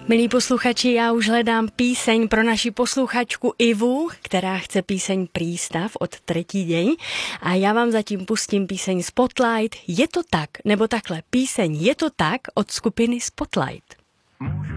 Milí posluchači, já už hledám píseň pro naši posluchačku Ivu, která chce píseň Prístav od Tretí deň. A já vám zatím pustím píseň Spotlight. Je to tak, nebo takhle, píseň Je to tak od skupiny Spotlight.